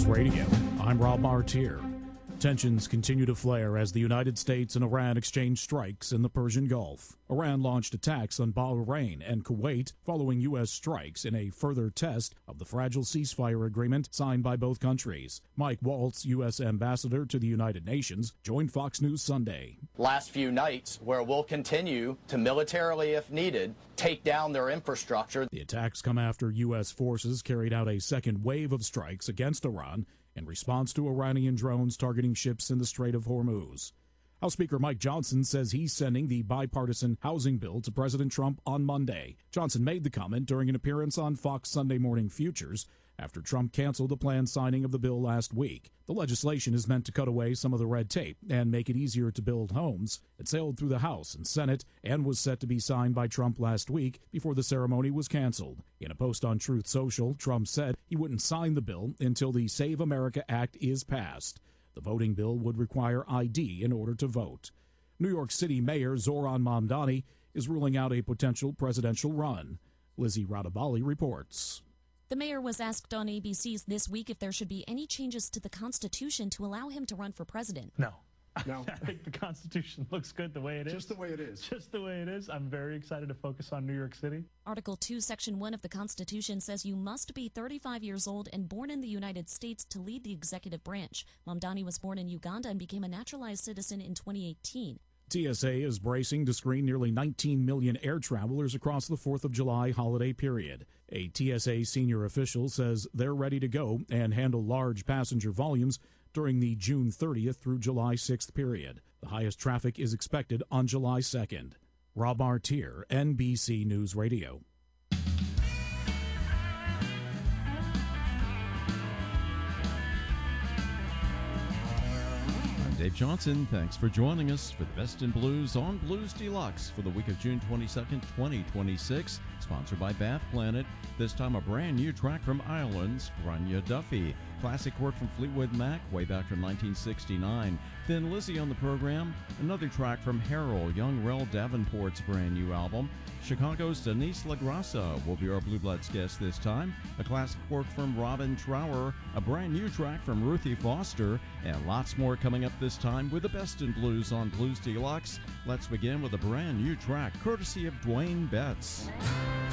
News Radio. I'm Rob Martier. Tensions continue to flare as the United States and Iran exchange strikes in the Persian Gulf. Iran launched attacks on Bahrain and Kuwait following U.S. strikes in a further test of the fragile ceasefire agreement signed by both countries. Mike Waltz, U.S. ambassador to the United Nations, joined Fox News Sunday. Last few nights, where we'll continue to militarily, if needed, take down their infrastructure. The attacks come after U.S. forces carried out a second wave of strikes against Iran in response to Iranian drones targeting ships in the Strait of Hormuz. House Speaker Mike Johnson says he's sending the bipartisan housing bill to President Trump on Monday. Johnson made the comment during an appearance on Fox Sunday Morning Futures after Trump canceled the planned signing of the bill last week. The legislation is meant to cut away some of the red tape and make it easier to build homes. It sailed through the House and Senate and was set to be signed by Trump last week before the ceremony was canceled. In a post on Truth Social, Trump said he wouldn't sign the bill until the Save America Act is passed. The voting bill would require ID in order to vote. New York City Mayor Zoran Mamdani is ruling out a potential presidential run. Lizzie Radabali reports. The mayor was asked on ABC's This Week if there should be any changes to the Constitution to allow him to run for president. No. No. I think the Constitution looks good the way it is. Just the way it is. Just the way it is. I'm very excited to focus on New York City. Article 2, Section 1 of the Constitution says you must be 35 years old and born in the United States to lead the executive branch. Mamdani was born in Uganda and became a naturalized citizen in 2018. TSA is bracing to screen nearly 19 million air travelers across the 4th of July holiday period. A TSA senior official says they're ready to go and handle large passenger volumes during the June 30th through July 6th period. The highest traffic is expected on July 2nd. Rob Martier, NBC News Radio. Dave Johnson, thanks for joining us for the Best in Blues on Blues Deluxe for the week of June 22nd, 2026, sponsored by Bath Planet. This time a brand new track from Ireland's Grania Duffy. Classic work from Fleetwood Mac way back from 1969. Thin Lizzy on the program, another track from Harold, Young Rel Davenport's brand new album. Chicago's Denise LaGrassa will be our Blue Bloods guest this time. A classic work from Robin Trower, a brand new track from Ruthie Foster, and lots more coming up this time with the Best in Blues on Blues Deluxe. Let's begin with a brand new track courtesy of Dwayne Betts.